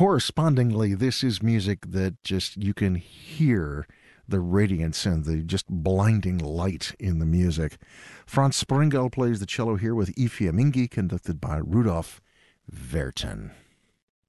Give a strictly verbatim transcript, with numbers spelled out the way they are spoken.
correspondingly, this is music that just you can hear the radiance and the just blinding light in the music. Franz Springel plays the cello here with I Fiammingi, conducted by Rudolf Vertin.